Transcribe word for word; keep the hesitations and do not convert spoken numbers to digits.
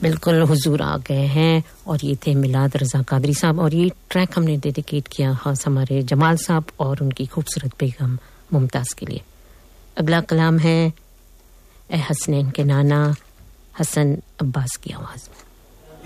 बिल्कुल हुजूर आ गए हैं और ये थे मिलाद रज़ा कादरी साहब और ये ट्रैक हमने डेडिकेट किया खास हमारे जमाल साहब और उनकी खूबसूरत बेगम मुमताज़ के लिए। अगला कलाम है ए हसनैन के नाना हसन अब्बास की आवाज़ में।